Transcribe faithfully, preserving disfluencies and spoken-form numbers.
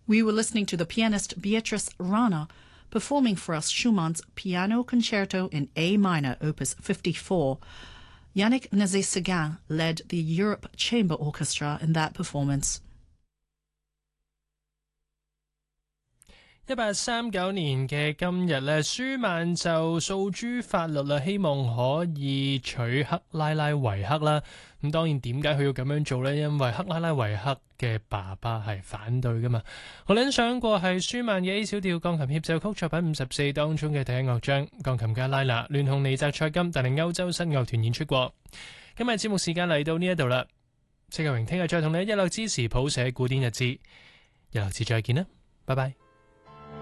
We were listening to the pianist Beatrice Rana performing for us Schumann's Piano Concerto in A minor, opus fifty-four. Yannick Nézet-Séguin led the Europe Chamber Orchestra in that performance. 一八三九年嘅今日咧，舒曼就訴諸法律啦，希望可以娶克拉拉維克啦。咁當然點解佢要咁樣做呢？因為克拉拉維克嘅爸爸係反對噶嘛。我哋想過係舒曼嘅 A 小調鋼琴協奏曲作品五十四當中嘅第一樂章，鋼琴家拉娜聯同尼澤塞金帶領歐洲新樂團演出過。今日節目時間嚟到呢一度啦，謝繼榮聽日再同你一樂之時譜寫古典日誌，一樂之再見啦，拜拜。